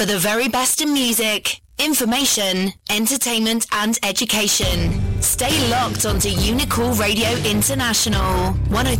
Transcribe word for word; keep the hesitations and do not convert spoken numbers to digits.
for the very best in music, information, entertainment and education. Stay locked onto Unicool Radio International, one oh